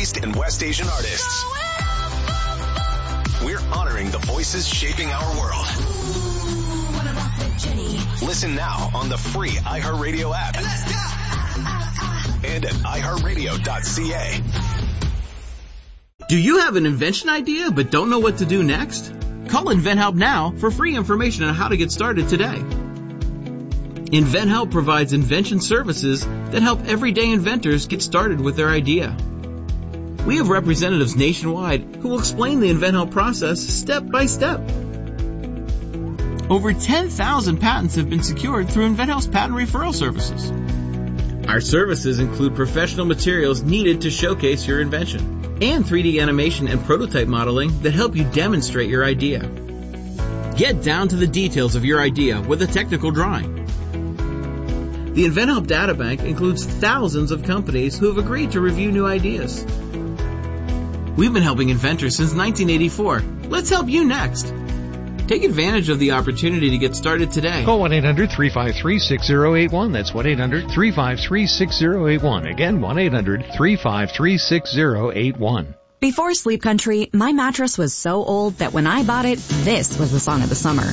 East and West Asian artists. We're honoring the voices shaping our world. Listen now on the free iHeartRadio app. And at iHeartRadio.ca. Do you have an invention idea but don't know what to do next? Call InventHelp now for free information on how to get started today. InventHelp provides invention services that help everyday inventors get started with their idea. We have representatives nationwide who will explain the InventHelp process step by step. Over 10,000 patents have been secured through InventHelp's patent referral services. Our services include professional materials needed to showcase your invention and 3D animation and prototype modeling that help you demonstrate your idea. Get down to the details of your idea with a technical drawing. The InventHelp Databank includes thousands of companies who have agreed to review new ideas. We've been helping inventors since 1984. Let's help you next. Take advantage of the opportunity to get started today. Call 1-800-353-6081. That's 1-800-353-6081. Again, 1-800-353-6081. Before Sleep Country, my mattress was so old that when I bought it, this was the song of the summer.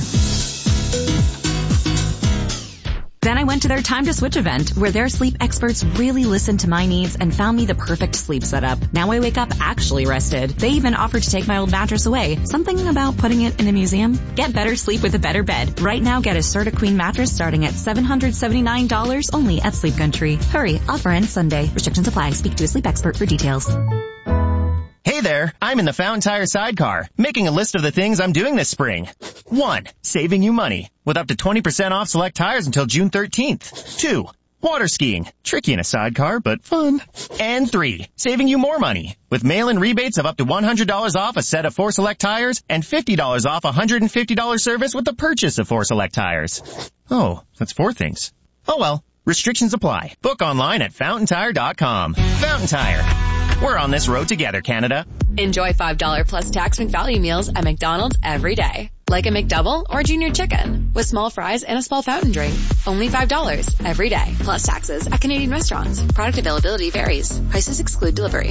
Then I went to their Time to Switch event, where their sleep experts really listened to my needs and found me the perfect sleep setup. Now I wake up actually rested. They even offered to take my old mattress away. Something about putting it in a museum? Get better sleep with a better bed. Right now, get a Serta Queen mattress starting at $779 only at Sleep Country. Hurry, offer ends Sunday. Restrictions apply. Speak to a sleep expert for details. Hey there, I'm in the Fountain Tire sidecar, making a list of the things I'm doing this spring. 1. Saving you money, with up to 20% off select tires until June 13th. 2. Water skiing, tricky in a sidecar, but fun. And 3. Saving you more money, with mail-in rebates of up to $100 off a set of 4 select tires and $50 off a $150 service with the purchase of 4 select tires. Oh, that's 4 things. Oh well, restrictions apply. Book online at fountaintire.com. Fountain Tire. We're on this road together, Canada. Enjoy $5 plus tax McValue meals at McDonald's every day. Like a McDouble or Junior Chicken with small fries and a small fountain drink. Only $5 every day. Plus taxes at Canadian restaurants. Product availability varies. Prices exclude delivery.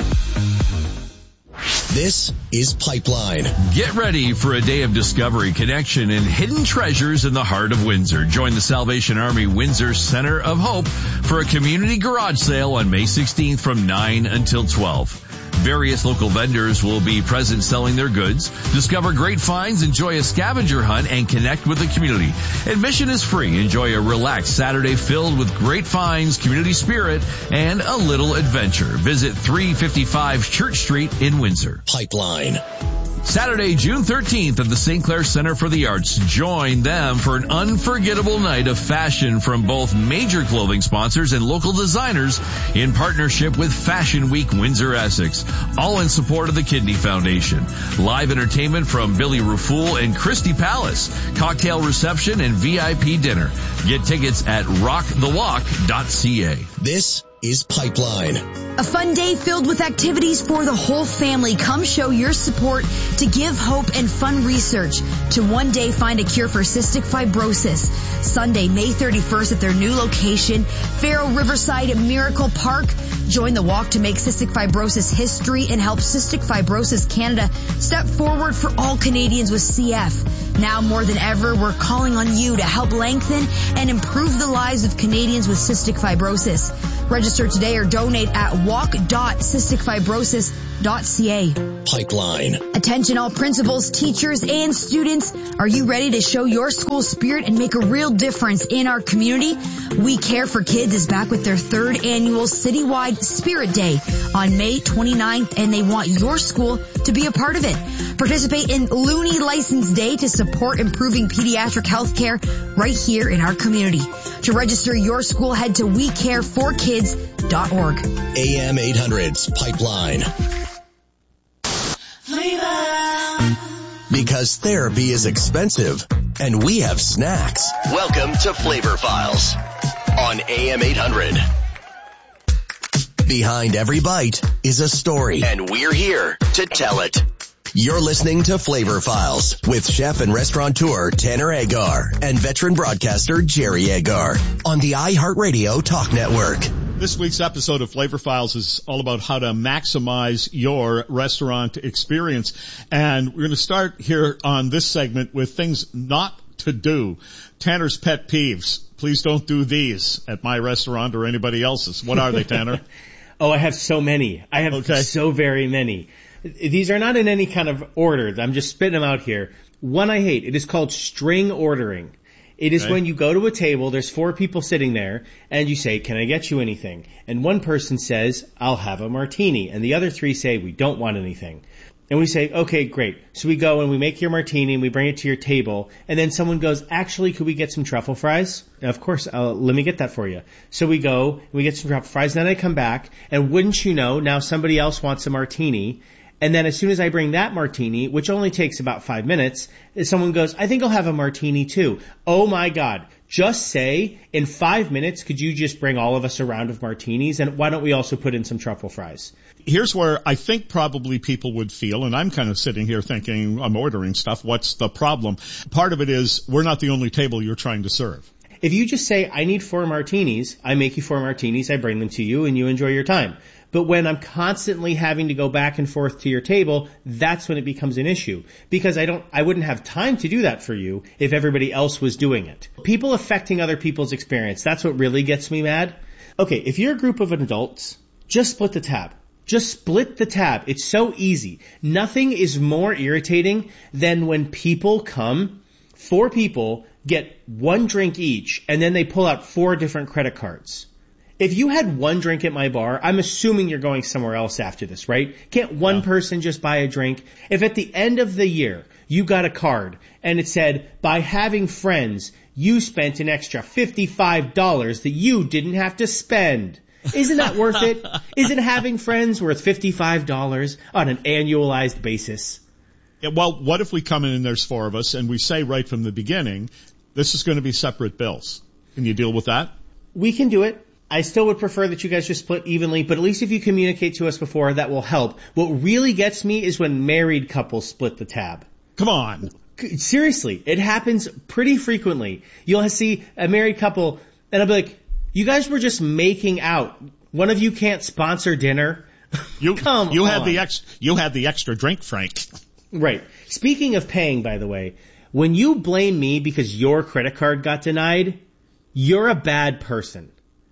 This is Pipeline. Get ready for a day of discovery, connection, and hidden treasures in the heart of Windsor. Join the Salvation Army Windsor Center of Hope for a community garage sale on May 16th from 9 until 12. Various local vendors will be present selling their goods. Discover great finds, enjoy a scavenger hunt, and connect with the community. Admission is free. Enjoy a relaxed Saturday filled with great finds, community spirit, and a little adventure. Visit 355 Church Street in Windsor. Pipeline. Saturday, June 13th at the St. Clair Center for the Arts. Join them for an unforgettable night of fashion from both major clothing sponsors and local designers in partnership with Fashion Week Windsor Essex, all in support of the Kidney Foundation. Live entertainment from Billy Rufool and Christy Palace, cocktail reception and VIP dinner. Get tickets at rockthewalk.ca. This is Pipeline. A fun day filled with activities for the whole family. Come show your support to Give Hope and Fund Research to one day find a cure for cystic fibrosis. Sunday, May 31st at their new location, Faro Riverside Miracle Park. Join the walk to make cystic fibrosis history and help Cystic Fibrosis Canada step forward for all Canadians with CF. Now more than ever, we're calling on you to help lengthen and improve the lives of Canadians with cystic fibrosis. Register today or donate at walk.cysticfibrosis.ca. Pipeline. Attention all principals, teachers, and students. Are you ready to show your school spirit and make a real difference in our community? We Care for Kids is back with their 3rd annual citywide Spirit Day on May 29th, and they want your school to be a part of it. Participate in Looney License Day to support improving pediatric health care right here in our community. To register your school, head to wecareforkids.org. AM 800's Pipeline. Because therapy is expensive and we have snacks. Welcome to Flavor Files on AM 800. Behind every bite is a story, and we're here to tell it. You're listening to Flavor Files with chef and restaurateur Tanner Agar and veteran broadcaster Jerry Agar on the iHeartRadio Talk Network. This week's episode of Flavor Files is all about how to maximize your restaurant experience. And we're going to start here on this segment with things not to do. Tanner's pet peeves. Please don't do these at my restaurant or anybody else's. What are they, Tanner? Oh, I have so many. I have so very many. These are not in any kind of order. I'm just spitting them out here. One I hate. It is called string ordering. It is when you go to a table, there's 4 people sitting there, and you say, can I get you anything? And one person says, I'll have a martini. And the other 3 say, we don't want anything. And we say, okay, great. So we go and we make your martini and we bring it to your table. And then someone goes, actually, could we get some truffle fries? And of course, let me get that for you. So we go, and we get some truffle fries. Then I come back, and wouldn't you know, now somebody else wants a martini. And then as soon as I bring that martini, which only takes about 5 minutes, someone goes, I think I'll have a martini too. Oh my God. Just say, in 5 minutes, could you just bring all of us a round of martinis? And why don't we also put in some truffle fries? Here's where I think probably people would feel, and I'm kind of sitting here thinking, I'm ordering stuff. What's the problem? Part of it is we're not the only table you're trying to serve. If you just say, I need 4 martinis, I make you 4 martinis, I bring them to you, and you enjoy your time. But when I'm constantly having to go back and forth to your table, that's when it becomes an issue. Because I wouldn't have time to do that for you if everybody else was doing it. People affecting other people's experience, that's what really gets me mad. Okay, if you're a group of adults, just split the tab. Just split the tab. It's so easy. Nothing is more irritating than when people come, 4 people get 1 drink each, and then they pull out 4 different credit cards. If you had 1 drink at my bar, I'm assuming you're going somewhere else after this, right? Can't one person just buy a drink? If at the end of the year you got a card and it said, by having friends, you spent an extra $55 that you didn't have to spend. Isn't that worth it? Isn't having friends worth $55 on an annualized basis? Yeah, well, what if we come in and there's 4 of us and we say right from the beginning, this is going to be separate bills? Can you deal with that? We can do it. I still would prefer that you guys just split evenly, but at least if you communicate to us before, that will help. What really gets me is when married couples split the tab. Come on. Seriously, it happens pretty frequently. You'll see a married couple, and I'll be like, you guys were just making out. One of you can't sponsor dinner. You had the extra drink, Frank. Right. Speaking of paying, by the way, when you blame me because your credit card got denied, you're a bad person.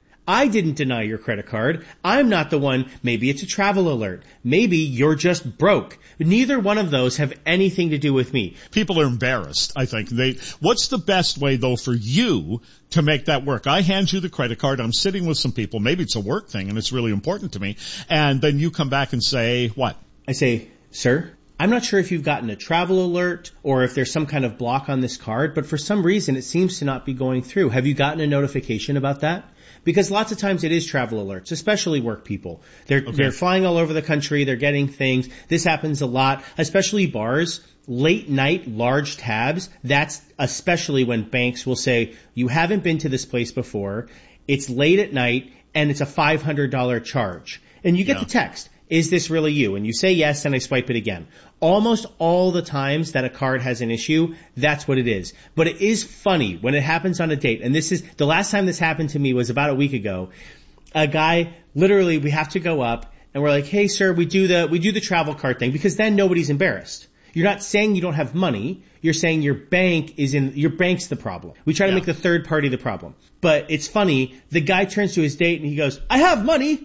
I didn't deny your credit card. I'm not the one. Maybe it's a travel alert. Maybe you're just broke. Neither one of those have anything to do with me. People are embarrassed, I think. What's the best way, though, for you to make that work? I hand you the credit card. I'm sitting with some people. Maybe it's a work thing, and it's really important to me. And then you come back and say, what? I say, sir, I'm not sure if you've gotten a travel alert or if there's some kind of block on this card, but for some reason it seems to not be going through. Have you gotten a notification about that? Because lots of times it is travel alerts, especially work people. They're flying all over the country. They're getting things. This happens a lot, especially bars. Late night, large tabs. That's especially when banks will say, you haven't been to this place before. It's late at night and it's a $500 charge. And you get the text. Is this really you? And you say yes, and I swipe it again. Almost all the times that a card has an issue, that's what it is. But it is funny when it happens on a date. And the last time this happened to me was about a week ago. A guy, literally, we have to go up and we're like, hey sir, we do the travel card thing, because then nobody's embarrassed. You're not saying you don't have money. You're saying your bank's the problem. We try to make the third party the problem. But it's funny. The guy turns to his date and he goes, I have money.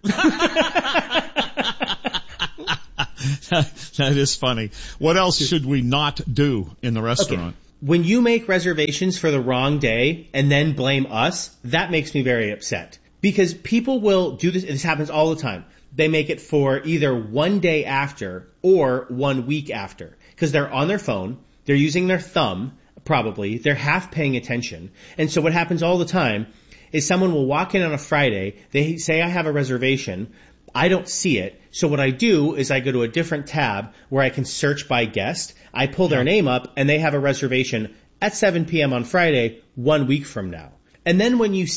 That is funny. What else should we not do in the restaurant? Okay. When you make reservations for the wrong day and then blame us, that makes me very upset. Because people will do this. This happens all the time. They make it for either 1 day after or 1 week after. Because they're on their phone. They're using their thumb, probably. They're half paying attention. And so what happens all the time is someone will walk in on a Friday. They say, I have a reservation. I don't see it. So what I do is I go to a different tab where I can search by guest. I pull their name up and they have a reservation at 7 p.m. on Friday, 1 week from now. And then when you